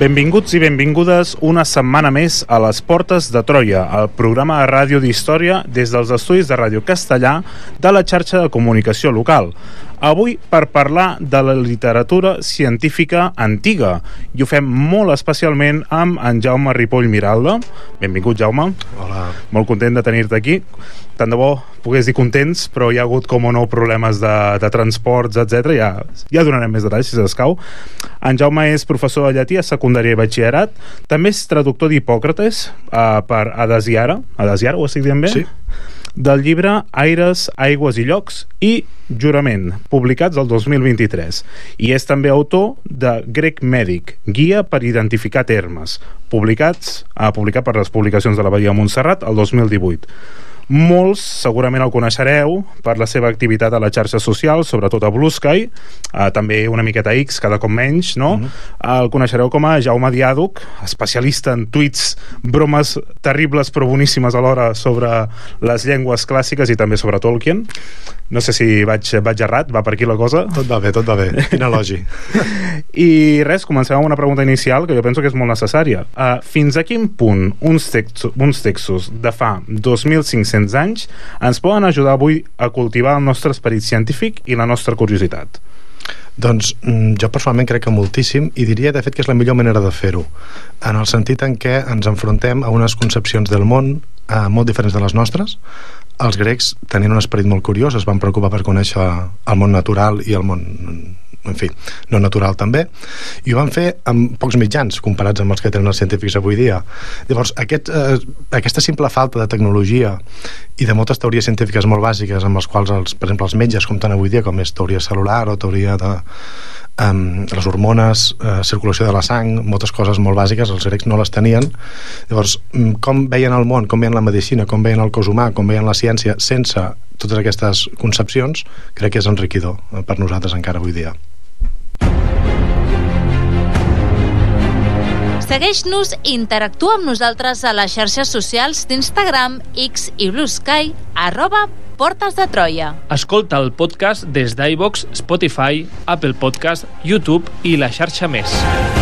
Benvinguts i benvingudes una setmana més a les Portes de Troia, el programa de ràdio d'història des dels estudis de Ràdio Castellà de la xarxa de comunicació local. Avui per parlar de la literatura científica antiga, i ho fem molt especialment amb en Jaume Ripoll Miralda. Benvingut, Jaume. Hola. Molt content de tenir-te aquí. Tant de bo pogués dir contents, però hi ha hagut, com o no, problemes de transports, etc. Ja donarem més detalls, si s'escau. En Jaume és professor de llatí a secundària i batxillerat. També és traductor d'Hipòcrates per Adasiara. Adasiara, ho estic dient bé? Sí. Del llibre Aires, Aigües i Llocs i Jurament, publicats el 2023. I és també autor de Grec Mèdic, guia per identificar termes, publicat per les publicacions de la Badia de Montserrat el 2018. Molts segurament el coneixereu per la seva activitat a les xarxes socials, sobretot a Blue Sky, també una miqueta a X, cada cop menys, no? El coneixereu com a Jaume Diàdoc, especialista en tuits, bromes terribles però boníssimes alhora sobre les llengües clàssiques i també sobre Tolkien. No sé si vaig errat, va per aquí la cosa? Tot va bé, quin elogi. I res, comencem amb una pregunta inicial que jo penso que és molt necessària. Fins a quin punt uns textos de fa 2.500 anys ens poden ajudar avui a cultivar el nostre esperit científic i la nostra curiositat? Doncs jo personalment crec que moltíssim, i diria de fet que és la millor manera de fer-ho, en el sentit en què ens enfrontem a unes concepcions del món molt diferents de les nostres. Els grecs tenien un esperit molt curiós, es van preocupar per conèixer el món natural i el món, en fi, no natural també, i ho van fer amb pocs mitjans comparats amb els que tenen els científics avui dia. Llavors, aquesta simple falta de tecnologia i de moltes teories científiques molt bàsiques amb les quals, per exemple, els metges compten avui dia, com és teoria celular o teoria de les hormones, circulació de la sang, moltes coses molt bàsiques, els grecs no les tenien. Llavors, com veien el món, com veien la medicina, com veien el cos humà, com veien la ciència, sense totes aquestes concepcions, crec que és enriquidor per nosaltres encara avui dia. Segueix-nos i interactua amb nosaltres a les xarxes socials d'Instagram, X i Blue Sky, @Portes de Troia. Escolta el podcast des d'iVoox, Spotify, Apple Podcast, YouTube i la xarxa més.